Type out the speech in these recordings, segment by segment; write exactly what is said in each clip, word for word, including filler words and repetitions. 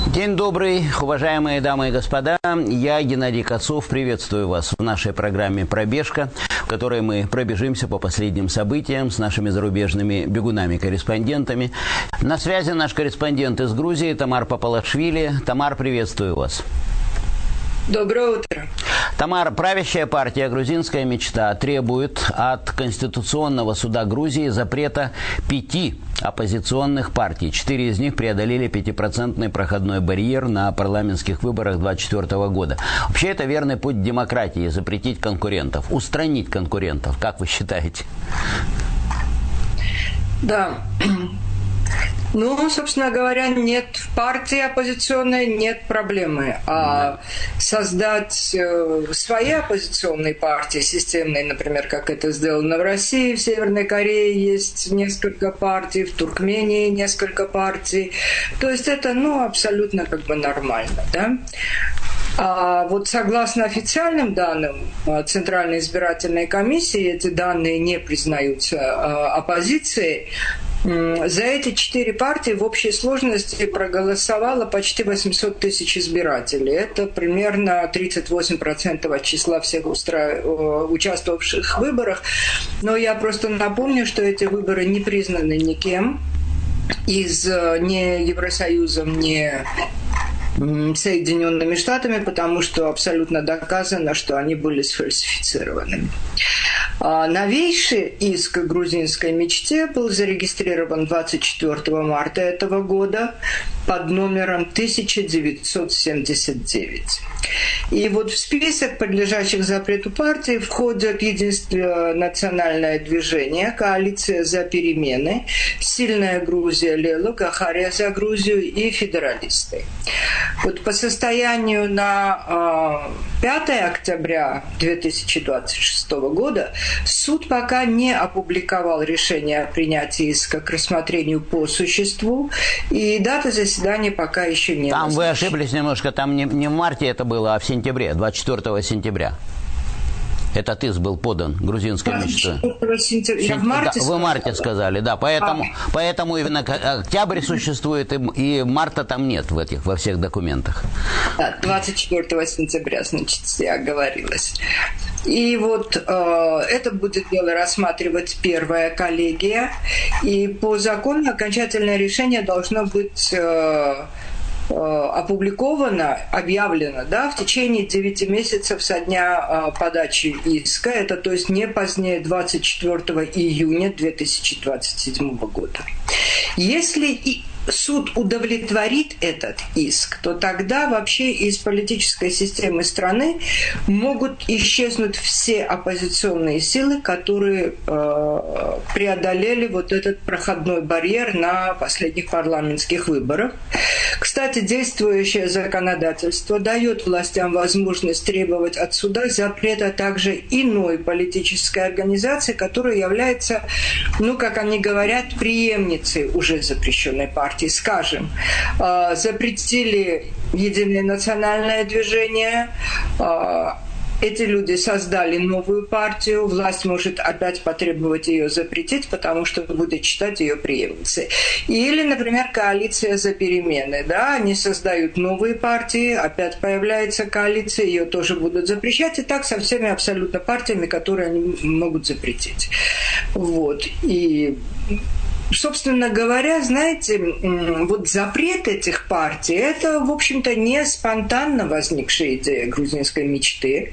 День добрый, уважаемые дамы и господа. Я, Геннадий Кацов, приветствую вас в нашей программе «Пробежка», в которой мы пробежимся по последним событиям с нашими зарубежными бегунами-корреспондентами. На связи наш корреспондент из Грузии Тамар Папалашвили. Тамар, приветствую вас. Доброе утро. Тамар, правящая партия «Грузинская мечта» требует от Конституционного суда Грузии запрета пяти оппозиционных партий. Четыре из них преодолели пятипроцентный проходной барьер на парламентских выборах две тысячи двадцать четвёртого года. Вообще, это верный путь демократии – запретить конкурентов, устранить конкурентов. Как вы считаете? Да. Ну, собственно говоря, нет в партии оппозиционной, нет проблемы. А создать э, свои оппозиционные партии, системные, например, как это сделано в России, в Северной Корее есть несколько партий, в Туркмении несколько партий. То есть это, ну, абсолютно как бы нормально, да? А вот согласно официальным данным Центральной избирательной комиссии, эти данные не признаются оппозицией. За эти четыре партии в общей сложности проголосовало почти восемьсот тысяч избирателей. Это примерно тридцать восемь процентов от числа всех устра... участвовавших в выборах. Но я просто напомню, что эти выборы не признаны никем из ни Евросоюзом, ни Соединенными Штатами, потому что абсолютно доказано, что они были сфальсифицированы. Новейший иск грузинской мечте был зарегистрирован двадцать четвёртого марта этого года под номером тысяча девятьсот семьдесят девять. И вот в список подлежащих запрету партий входят Единственное национальное движение, Коалиция за перемены, Сильная Грузия Лелу, Гахария за Грузию и Федералисты. Вот по состоянию на пятое октября две тысячи двадцать шестого года суд пока не опубликовал решение о принятии иска к рассмотрению по существу, и дата заседания пока еще не назначена. Там вы ошиблись немножко, там не, не в марте это было, а в сентябре, двадцать четвёртого сентября. Этот иск был подан грузинской мечтой. Я в марте да, вы в марте сказали, да. Поэтому, а. поэтому именно октябрь существует, и, и марта там нет в этих, во всех документах. Да, двадцать четвёртого сентября, значит, я оговорилась. И вот э, это будет дело рассматривать первая коллегия. И по закону окончательное решение должно быть... Э, опубликовано, объявлено, да, в течение девяти месяцев со дня а, подачи иска, это то есть не позднее двадцать четвёртого июня две тысячи двадцать седьмого года. Если и суд удовлетворит этот иск, то тогда вообще из политической системы страны могут исчезнуть все оппозиционные силы, которые э, преодолели вот этот проходной барьер на последних парламентских выборах. Кстати, действующее законодательство дает властям возможность требовать от суда запрета также иной политической организации, которая является, ну, как они говорят, преемницей уже запрещенной партии. Скажем, запретили Единое национальное движение, эти люди создали новую партию, власть может опять потребовать ее запретить, потому что будет считать ее преемницей. Или, например, Коалиция за перемены. Да? Они создают новые партии, опять появляется коалиция, ее тоже будут запрещать. И так со всеми абсолютно партиями, которые они могут запретить. Вот. И... Собственно говоря, знаете, вот запрет этих партий – это, в общем-то, не спонтанно возникшая идея грузинской мечты.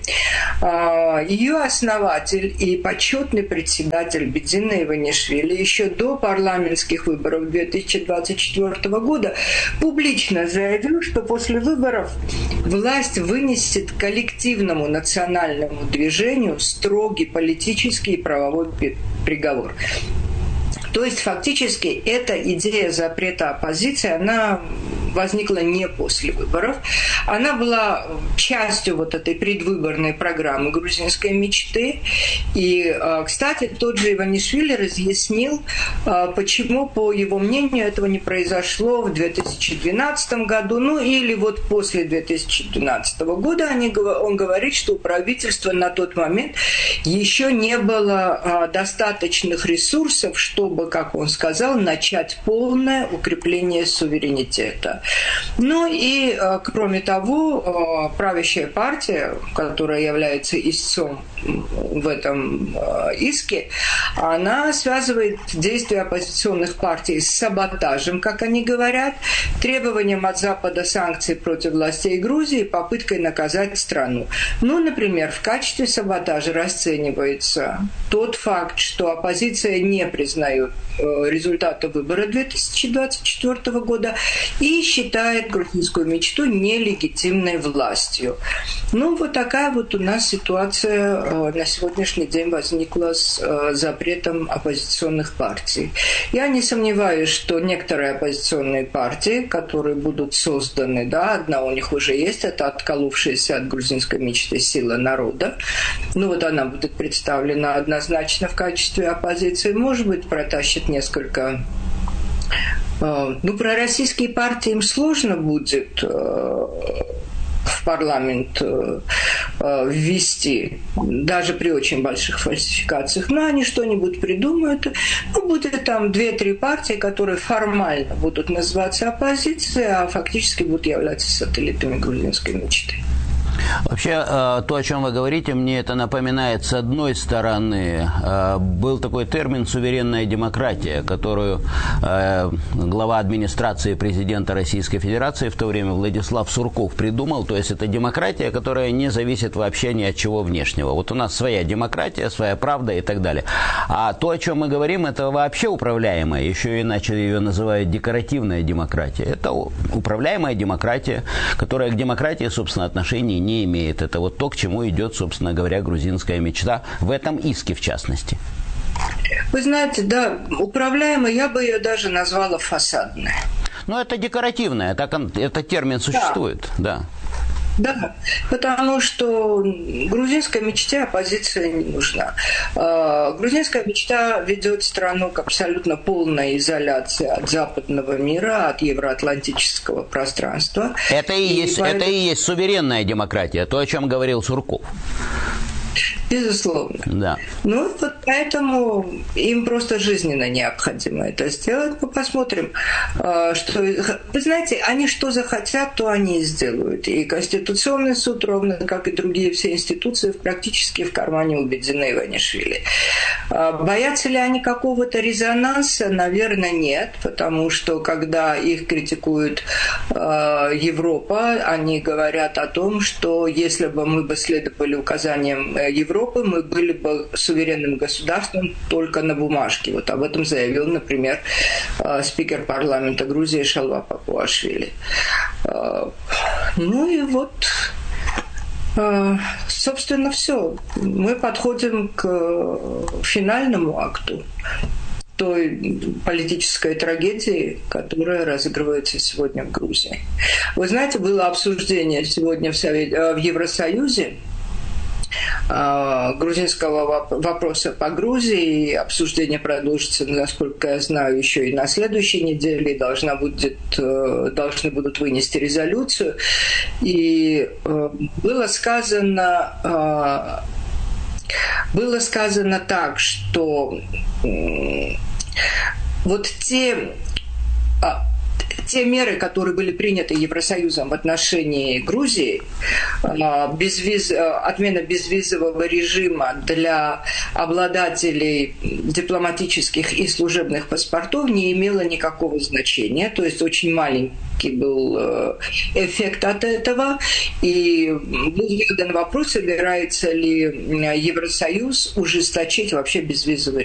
Ее основатель и почетный председатель Бедзина Иванишвили еще до парламентских выборов две тысячи двадцать четвёртого года публично заявил, что после выборов власть вынесет коллективному национальному движению строгий политический и правовой приговор. То есть фактически эта идея запрета оппозиции, она возникла не после выборов. Она была частью вот этой предвыборной программы грузинской мечты. И, кстати, тот же Иванишвили разъяснил, почему, по его мнению, этого не произошло в две тысячи двенадцатом году, ну или вот после две тысячи двенадцатого года. Он говорит, что у правительства на тот момент еще не было достаточных ресурсов, чтобы, как он сказал, начать полное укрепление суверенитета. Ну и, кроме того, правящая партия, которая является истцом в этом иске, она связывает действия оппозиционных партий с саботажем, как они говорят, требованием от Запада санкций против властей Грузии и попыткой наказать страну. Ну, например, в качестве саботажа расценивается тот факт, что оппозиция не признает результаты выборов две тысячи двадцать четвёртого года и считает грузинскую мечту нелегитимной властью. Ну, вот такая вот у нас ситуация на сегодняшний день возникла с запретом оппозиционных партий. Я не сомневаюсь, что некоторые оппозиционные партии, которые будут созданы, да, одна у них уже есть, это отколовшаяся от грузинской мечты «Сила народа». Ну, вот она будет представлена однозначно в качестве оппозиции. Может быть, протащит несколько... Ну, пророссийские партии им сложно будет в парламент ввести, даже при очень больших фальсификациях. Но они что-нибудь придумают. Ну, будет там две-три партии, которые формально будут называться оппозицией, а фактически будут являться сателлитами грузинской мечты. Вообще, то, о чем вы говорите, мне это напоминает, с одной стороны, был такой термин «суверенная демократия», которую глава администрации президента Российской Федерации в то время Владислав Сурков придумал. То есть это демократия, которая не зависит вообще ни от чего внешнего. Вот у нас своя демократия, своя правда и так далее. А то, о чем мы говорим, это вообще управляемая, еще иначе ее называют декоративная демократия. Это управляемая демократия, которая к демократии, собственно, отношений не имеет. Это вот то, к чему идет, собственно говоря, грузинская мечта в этом иске, в частности. Вы знаете, да, управляемая, я бы ее даже назвала фасадной. Ну, это декоративная, так он, этот термин существует, да. Да, потому что грузинской мечте оппозиция не нужна. Грузинская мечта ведет страну к абсолютно полной изоляции от западного мира, от евроатлантического пространства. Это и, и есть, поэтому... это и есть суверенная демократия, то, о чем говорил Сурков. Безусловно. Да. Ну, вот поэтому им просто жизненно необходимо это сделать. Мы посмотрим, что... Вы знаете, они что захотят, то они и сделают. И Конституционный суд, ровно как и другие все институции, практически в кармане у Бедзина Иванишвили. Боятся ли они какого-то резонанса? Наверное, нет, потому что, когда их критикует Европа, они говорят о том, что если бы мы бы следовали указаниям Европы, мы были бы суверенным государством только на бумажке. Вот об этом заявил, например, спикер парламента Грузии Шалва Папуашвили. Ну и вот, собственно, все. Мы подходим к финальному акту той политической трагедии, которая разыгрывается сегодня в Грузии. Вы знаете, было обсуждение сегодня в, Совете, в Евросоюзе грузинского вопроса по Грузии. Обсуждение продолжится, насколько я знаю, еще и на следующей неделе. Должна будет, должны будут вынести резолюцию. И было сказано, было сказано так, что вот те... Те меры, которые были приняты Евросоюзом в отношении Грузии, безвиз, отмена безвизового режима для обладателей дипломатических и служебных паспортов, не имела никакого значения. То есть очень маленький был эффект от этого. И был задан вопрос, собирается ли Евросоюз ужесточить вообще безвизовый